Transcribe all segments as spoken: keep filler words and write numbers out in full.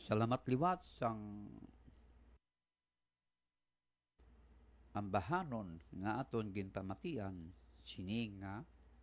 Salamat liwat sang ambahanon nga aton ginpamatian sini nga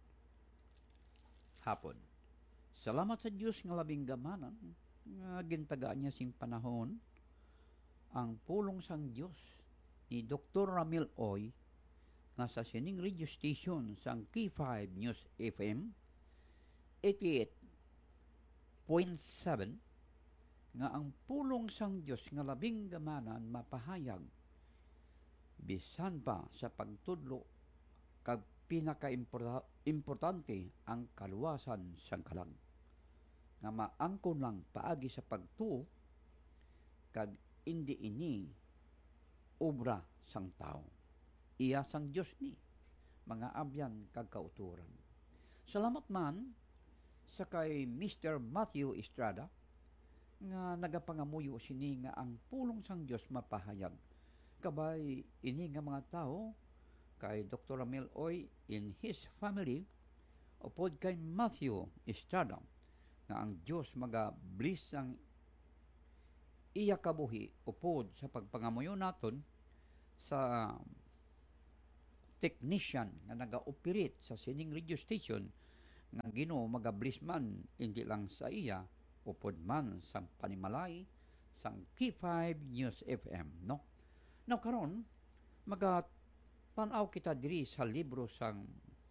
hapon. Salamat sa Dios nga labing gamanan nga gintagaan niya sing panahon ang pulong sang Dios ni Doktor Ramil Oy nga sa sining radio station sang K five News F M eighty-eight point seven nga ang pulong sang Dios nga labing gamanan mapahayag bisan pa sa pagtudlo kag pinaka-importante ang kaluwasan sang kalag nga maangkon lang paagi sa pagtuo kag indi ini obra sang tao, iya sang Dios ni mga abyan kag kauturan. Salamat man sa kay Mister Matthew Estrada nga nagapangamuyo sini nga ang pulong sang Dios mapahayag kabay ini nga mga tao kay Doktor Ramil Oy in his family upod kay Matthew Estrada nga ang Dios maga-bless ang iya kabuhi upod sa pagpangamuyo naton sa technician nga naga-operate sa sining radio station nga Ginoo maga-bless man hindi lang sa iya upod man sang panimalay sang K five News F M, no? Now karon maga tanaw kita diri sa libro sang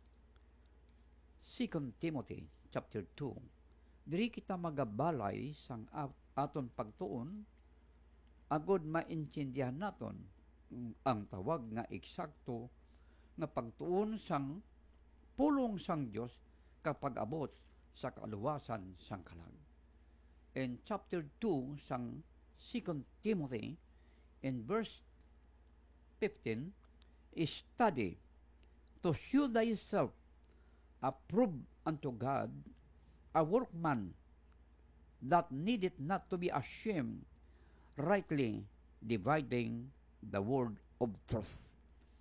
Second Timothy chapter two. Diri kita magabalay sang aton pagtuon agod maintindihan naton ang tawag nga eksakto nga pagtuon sang pulong sang Dios kapag abot sa kaluwasan sang kalag. In chapter two sang Second Timothy in verse fifteen, study to show thyself approved unto God, a workman that needeth not to be ashamed, rightly dividing the word of truth.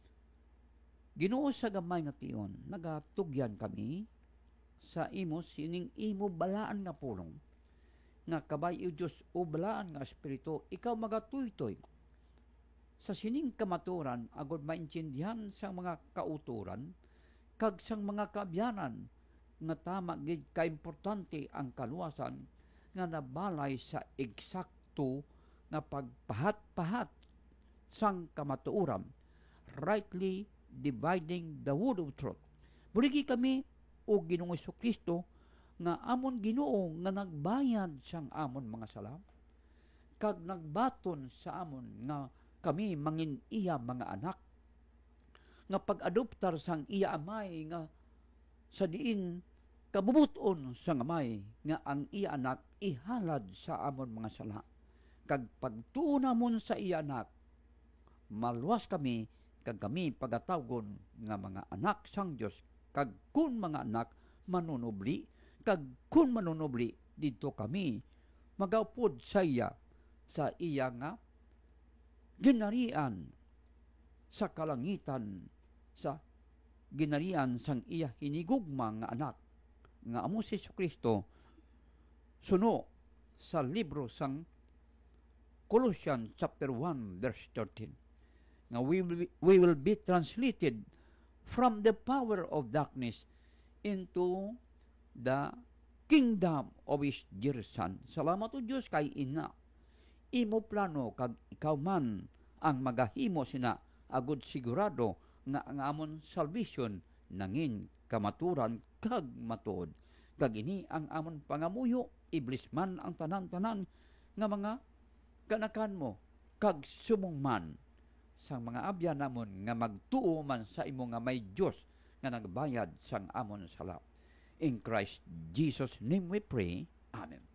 Ginoo sa gamay nga tion, nagatugyan kami sa imo sining imo balaan nga pulong nga kabay o Diyos o balaan nga espiritu, ikaw magatuytoy sa sining kamaturan agod maintindihan sa mga kauturan kag sang mga kaabyanan nga tama gid kaimportante ang kaluwasan nga nabalay sa eksakto nga pagpahat-pahat sang kamatuoran, rightly dividing the word of truth. Buligi kami o Ginoong Jesucristo nga amon Ginoo nga nagbayad sang amon mga sala kag nagbaton sa amon nga kami mangin iya mga anak nga pag-adoptar sang iya amay nga sa diin kabubuton sang amay nga ang iya anak ihalad sa amon mga sala kag pagtuo namon sa iya anak maluwas kami kag kami pagatawgon nga mga anak sang Dios kag kun mga anak manunubli kag kun manunubli didto kami magaupod sa iya sa iya nga ginarian sa kalangitan sa ginarian sang iya hinigugma nga anak nga amo si Jesucristo suno sa libro sang Colossians chapter one verse thirteen nga we will, be, we will be translated from the power of darkness into the kingdom of His dear Son. Salamat o Diyos kay ina imo plano kag ikaw man ang magahimo sina agud sigurado nga ang amon salvation nangin kamaturan kag matuod. Kag ini ang amon pangamuyo iblis man ang tanan-tanan nga mga kanakan mo kag sumong man sang mga abyan namon nga magtuo man sa imo nga may Dios nga nagbayad sang amon sala. In Christ Jesus name we pray. Amen.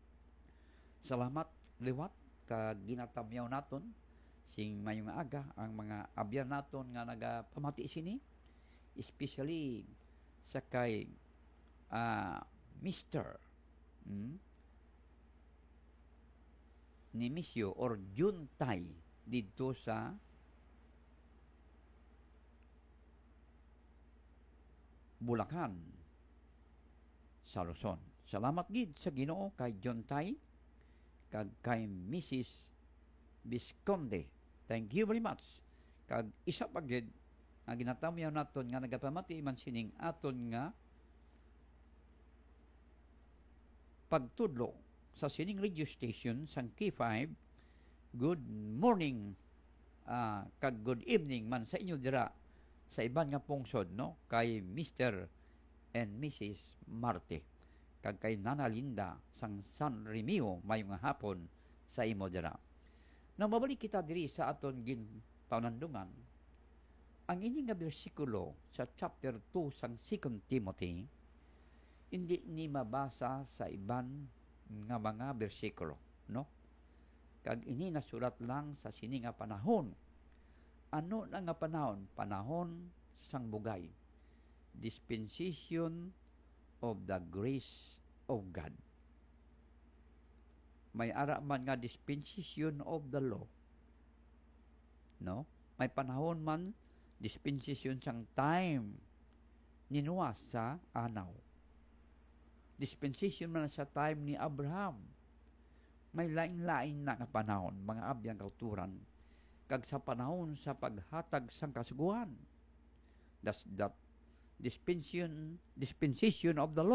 Salamat liwat kag ginatamyaw naton sing mayong aga ang mga abyan naton nga nagapamati sini, especially sa kay uh, Mister hmm, Nimisio or Juntay dito sa Bulacan sa Luzon. Salamat gid sa Ginoo kay Juntay kag kay Missus Visconde. Thank you very much. Kag isa pa gid nga ginatamayaw naton nga nagapamati man sining aton nga pagtudlo sa sining radio station sang K five. Good morning uh, kag good evening man sa inyo dira sa iban nga pungsod, no, kay Mister and Missus Marte kag kay Nana Linda sang San Remio mayong hapon sa imo dira. Nang mabalik kita diri sa aton gin panandungan, ang ini nga bersikulo sa chapter two sang Second Timothy hindi ni mabasa sa iban nga mga bersikulo, no? Kag ini nasulat lang sa sini nga panahon. Ano na nga panahon? Panahon sang bugay. Dispensation of the grace of God. May ara man nga dispensation of the law. No? May panahon man dispensation sang time ninuwas sa anaw. Dispensation man sa time ni Abraham. May lain-lain na nga panahon, mga abyang kauturan, kag sa panahon sa paghatag sang kasuguan. That's that dispensation, dispensation of the law.